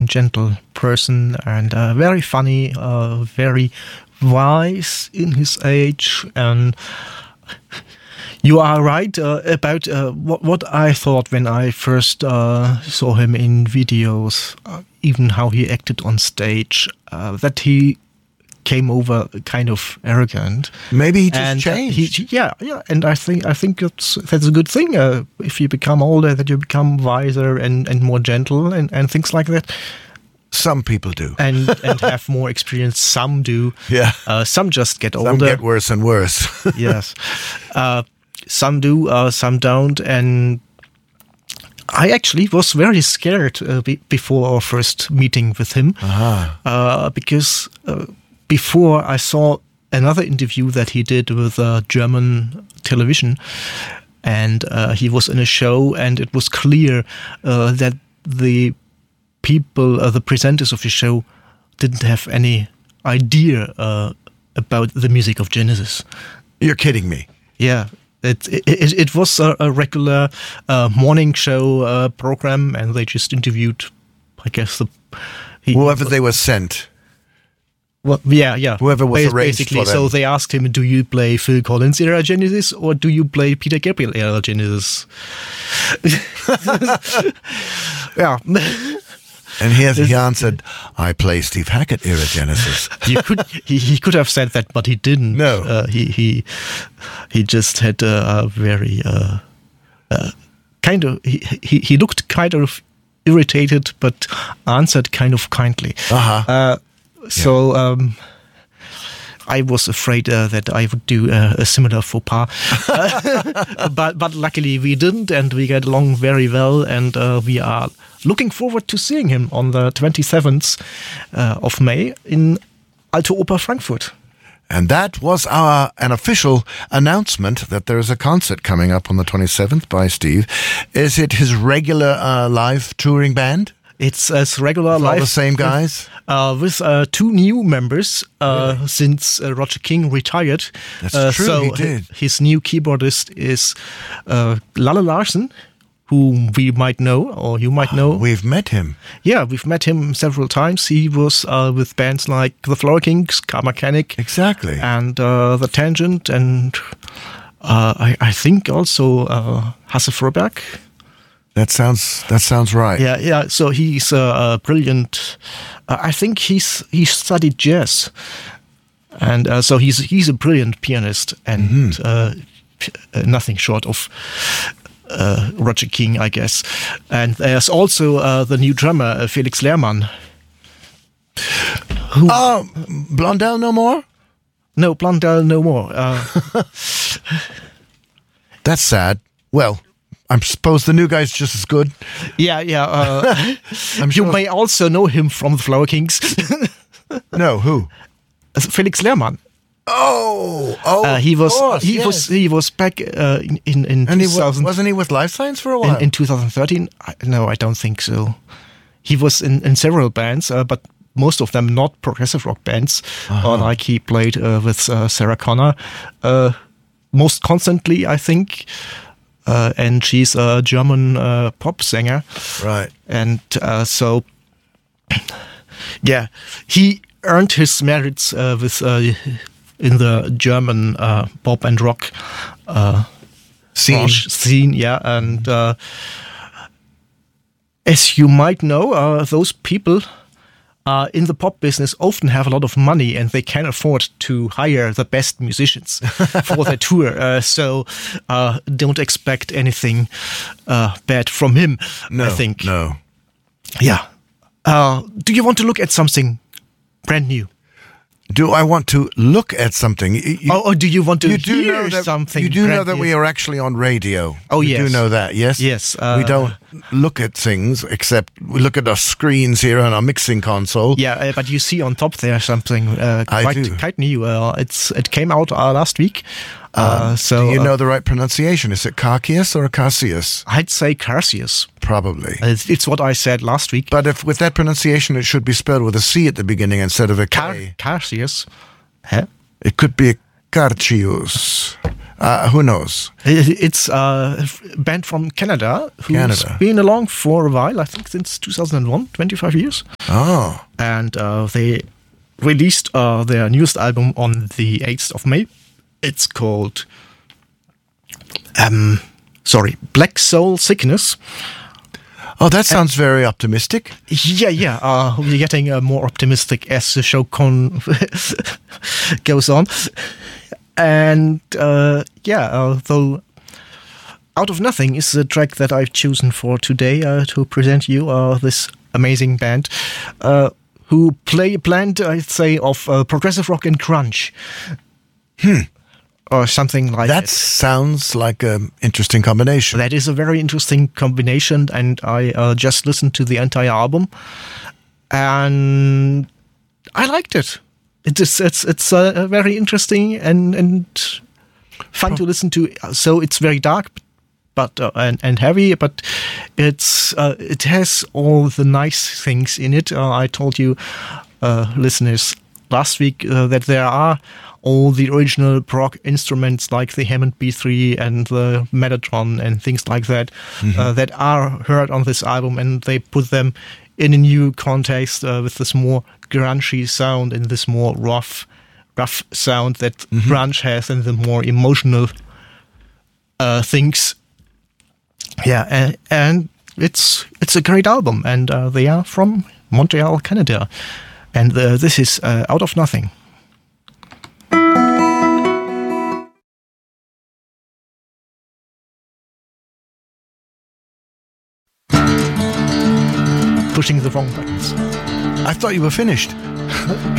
gentle person and very funny, very wise in his age. And you are right about what I thought when I first saw him in videos, even how he acted on stage, that he came over kind of arrogant. Maybe he just changed. Yeah, and I think that's a good thing. If you become older, that you become wiser and more gentle and things like that. Some people do, and have more experience. Some do. Yeah. Some just get older. Some get worse and worse. Yes. Some do. Some don't. And I actually was very scared before our first meeting with him, because before I saw another interview that he did with German television, and he was in a show, and it was clear that the people, the presenters of the show, didn't have any idea about the music of Genesis. You're kidding me. Yeah. It was a regular morning show program, and they just interviewed, I guess, whoever they were sent. Well, yeah. Whoever was arranged basically, for them. so they asked him, do you play Phil Collins era Genesis or do you play Peter Gabriel era Genesis? Yeah. And he answered, I play Steve Hackett era Genesis. He could have said that, but he didn't. No. He just had a very kind of he looked kind of irritated, but answered kind of kindly. So I was afraid that I would do a similar faux pas, but luckily we didn't, and we get along very well, and we are looking forward to seeing him on the 27th of May in Alte Oper Frankfurt. And that was an official announcement that there is a concert coming up on the 27th by Steve. Is it his regular live touring band? It's as regular live. All the same guys? With two new members since Roger King retired. That's true, so he did. His new keyboardist is Lalle Larsen, whom we might know, or you might know. We've met him. Yeah, we've met him several times. He was with bands like the Flower Kings, Car Mechanic. Exactly. And The Tangent, and I think also Hasse Froberg. That sounds right. Yeah. So he's a brilliant. I think he studied jazz, and so he's a brilliant pianist, and nothing short of Roger King, I guess. And there's also the new drummer Felix Lehrmann. Blondell no more? No, Blondell no more. That's sad. Well, I suppose the new guy's just as good. Yeah. I'm sure. You may also know him from the Flower Kings. No, who? Felix Lehrmann. He was back in and 2000. Wasn't he with Life Science for a while? In 2013? No, I don't think so. He was in several bands, but most of them not progressive rock bands. Like he played with Sarah Connor most constantly, I think. And she's a German pop singer. Right. And so, yeah, he earned his merits with in the German pop and rock scene. Yeah, and as you might know, those people in the pop business often have a lot of money, and they can afford to hire the best musicians for their tour. So don't expect anything bad from him, I think. No. Yeah. Do you want to look at something brand new? Do I want to look at something? Or do you want to hear something? You do know that we are actually on radio. Oh, yes. yes. You do know that, yes? Yes. We don't look at things, except we look at our screens here on our mixing console. Yeah, but you see on top there something quite new. It came out last week. So do you know the right pronunciation? Is it Carcius or Cassius? I'd say Carcius. Probably. It's what I said last week. But if with that pronunciation, it should be spelled with a C at the beginning instead of a K. Carcius. Huh? It could be Carcius. Who knows? It's a band from Canada who's been along for a while, I think since 2001, 25 years. Oh. And they released their newest album on the 8th of May. It's called Black Soul Sickness. Oh, that sounds very optimistic. Yeah. We're getting more optimistic as the show goes on. And though Out of Nothing is the track that I've chosen for today to present you this amazing band who play a blend, I'd say, of progressive rock and grunge. Or something like that. That sounds like an interesting combination. That is a very interesting combination, and I just listened to the entire album, and I liked it. It's very interesting and fun to listen to. So it's very dark, but and heavy, but it has all the nice things in it. I told you, listeners, last week that there are all the original prog instruments like the Hammond B3 and the Mellotron and things like that that are heard on this album, and they put them in a new context with this more grungy sound and this more rough sound that grunge has, and the more emotional things. Yeah, and it's a great album, and they are from Montreal, Canada, and this is Out of Nothing. Pushing the wrong buttons. I thought you were finished.